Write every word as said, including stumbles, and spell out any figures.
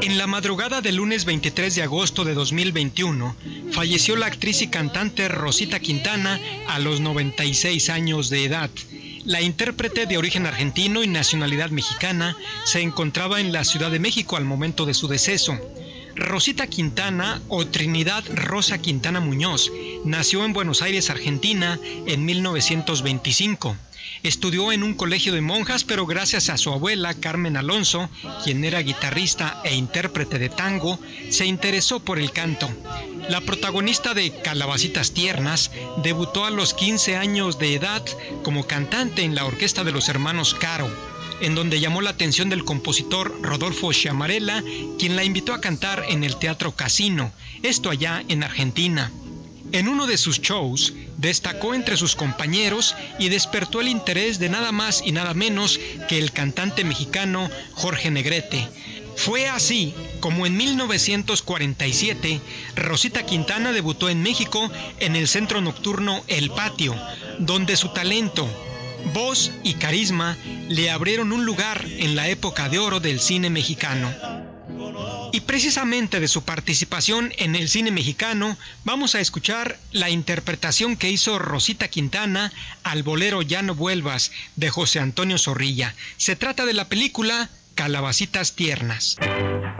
En la madrugada del lunes veintitrés de agosto de dos mil veintiuno, falleció la actriz y cantante Rosita Quintana a los noventa y seis años de edad. La intérprete de origen argentino y nacionalidad mexicana se encontraba en la Ciudad de México al momento de su deceso. Rosita Quintana, o Trinidad Rosa Quintana Muñoz, nació en Buenos Aires, Argentina, en mil novecientos veinticinco. Estudió en un colegio de monjas, pero gracias a su abuela, Carmen Alonso, quien era guitarrista e intérprete de tango, se interesó por el canto. La protagonista de Calabacitas Tiernas debutó a los quince años de edad como cantante en la orquesta de los hermanos Caro, en donde llamó la atención del compositor Rodolfo Schiamarella, quien la invitó a cantar en el Teatro Casino, esto allá en Argentina. En uno de sus shows, destacó entre sus compañeros y despertó el interés de nada más y nada menos que el cantante mexicano Jorge Negrete. Fue así como en mil novecientos cuarenta y siete, Rosita Quintana debutó en México en el centro nocturno El Patio, donde su talento, voz y carisma le abrieron un lugar en la época de oro del cine mexicano. Y precisamente de su participación en el cine mexicano vamos a escuchar la interpretación que hizo Rosita Quintana al bolero Ya no vuelvas de José Antonio Zorrilla. Se trata de la película Calabacitas Tiernas.